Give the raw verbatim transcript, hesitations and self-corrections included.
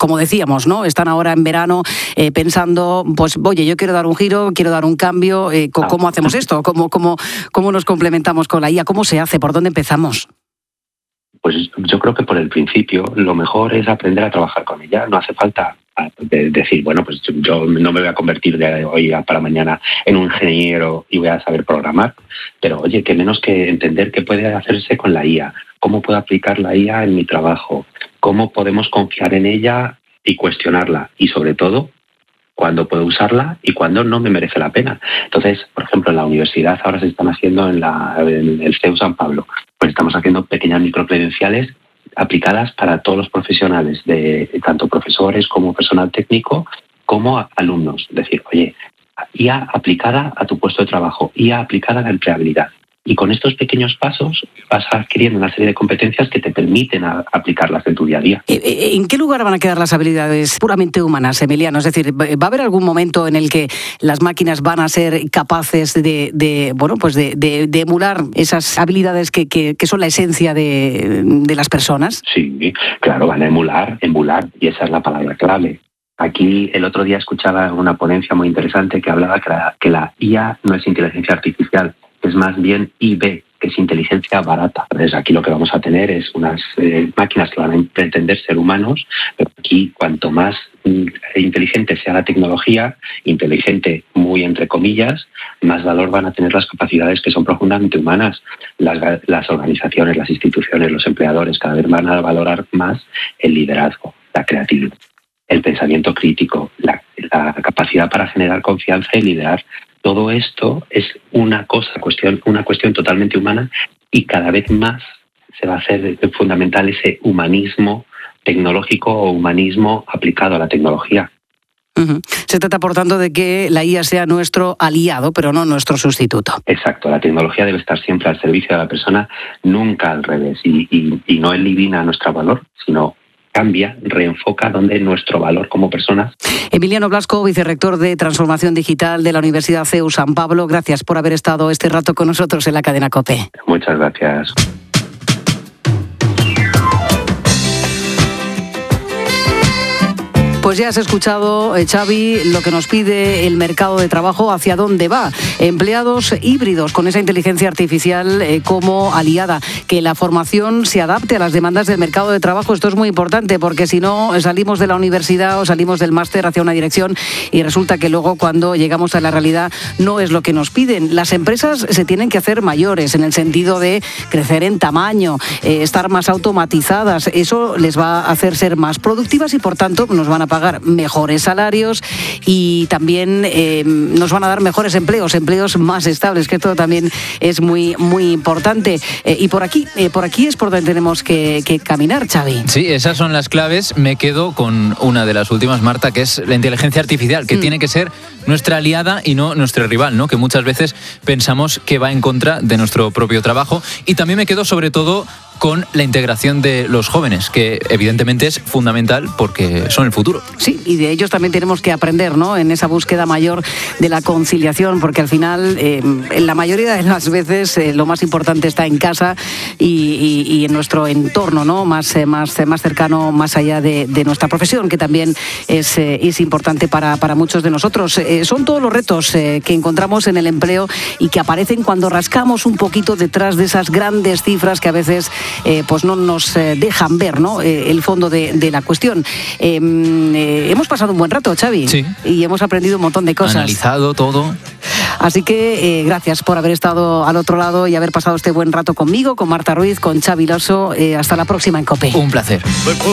como decíamos, ¿no? Están ahora en verano eh, pensando, pues, oye, yo quiero dar un giro, quiero dar un cambio. Eh, ¿Cómo hacemos esto? ¿Cómo, cómo, ¿Cómo nos complementamos con la I A? ¿Cómo se hace? ¿Por dónde empezamos? Pues yo creo que por el principio lo mejor es aprender a trabajar con ella. No hace falta de decir, bueno, pues yo no me voy a convertir de hoy para mañana en un ingeniero y voy a saber programar, pero oye, que menos que entender qué puede hacerse con la I A, cómo puedo aplicar la I A en mi trabajo, cómo podemos confiar en ella y cuestionarla, y sobre todo, cuándo puedo usarla y cuándo no me merece la pena. Entonces, por ejemplo, en la universidad ahora se están haciendo en, la, en el C E U San Pablo, pues estamos haciendo pequeñas microcredenciales aplicadas para todos los profesionales, de tanto profesores como personal técnico, como alumnos. Es decir, oye, I A aplicada a tu puesto de trabajo, I A aplicada a la empleabilidad. Y con estos pequeños pasos vas adquiriendo una serie de competencias que te permiten a, aplicarlas en tu día a día. ¿En qué lugar van a quedar las habilidades puramente humanas, Emiliano? Es decir, ¿va a haber algún momento en el que las máquinas van a ser capaces de, de bueno, pues de, de, de emular esas habilidades que, que, que son la esencia de, de las personas? Sí, claro, van a emular, emular, y esa es la palabra clave. Aquí el otro día escuchaba una ponencia muy interesante que hablaba que la, que la I A no es inteligencia artificial, es más bien I B, que es inteligencia barata. Entonces aquí lo que vamos a tener es unas eh, máquinas que van a pretender ser humanos, pero aquí cuanto más mm, inteligente sea la tecnología, inteligente muy entre comillas, más valor van a tener las capacidades que son profundamente humanas. Las, las organizaciones, las instituciones, los empleadores cada vez van a valorar más el liderazgo, la creatividad, el pensamiento crítico, la, la capacidad para generar confianza y liderar. Todo esto es una cosa, cuestión, una cuestión totalmente humana, y cada vez más se va a hacer fundamental ese humanismo tecnológico o humanismo aplicado a la tecnología. Uh-huh. Se trata, por tanto, de que la I A sea nuestro aliado, pero no nuestro sustituto. Exacto, la tecnología debe estar siempre al servicio de la persona, nunca al revés, y, y, y no elimina nuestro valor, sino cambia, reenfoca donde nuestro valor como personas. Emiliano Blasco, vicerrector de Transformación Digital de la Universidad C E U San Pablo, gracias por haber estado este rato con nosotros en la cadena COPE. Muchas gracias. Pues ya has escuchado, eh, Xavi, lo que nos pide el mercado de trabajo, hacia dónde va. Empleados híbridos con esa inteligencia artificial eh, como aliada. Que la formación se adapte a las demandas del mercado de trabajo. Esto es muy importante, porque si no salimos de la universidad o salimos del máster hacia una dirección y resulta que luego cuando llegamos a la realidad no es lo que nos piden. Las empresas se tienen que hacer mayores en el sentido de crecer en tamaño, eh, estar más automatizadas. Eso les va a hacer ser más productivas y por tanto nos van a pagar mejores salarios y también eh, nos van a dar mejores empleos, empleos más estables, que esto también es muy muy importante. Eh, y por aquí, eh, por aquí es por donde tenemos que, que caminar, Xavi. Sí, esas son las claves. Me quedo con una de las últimas, Marta, que es la inteligencia artificial, que mm. tiene que ser nuestra aliada y no nuestro rival, ¿no? Que muchas veces pensamos que va en contra de nuestro propio trabajo. Y también me quedo sobre todo con la integración de los jóvenes, que evidentemente es fundamental porque son el futuro. Sí, y de ellos también tenemos que aprender, ¿no? En esa búsqueda mayor de la conciliación, porque al final, eh, en la mayoría de las veces, eh, lo más importante está en casa y, y, y en nuestro entorno, ¿no? Más, eh, más, eh, más cercano, más allá de, de nuestra profesión, que también es, eh, es importante para, para muchos de nosotros. Eh, son todos los retos eh, que encontramos en el empleo y que aparecen cuando rascamos un poquito detrás de esas grandes cifras que a veces Eh, pues no nos eh, dejan ver, ¿no? Eh, el fondo de, de la cuestión. Eh, eh, hemos pasado un buen rato, Xavi. Sí. Y hemos aprendido un montón de cosas. Analizado todo. Así que eh, gracias por haber estado al otro lado y haber pasado este buen rato conmigo, con Marta Ruiz, con Xavi Lasso. Eh, hasta la próxima en COPE. Un placer.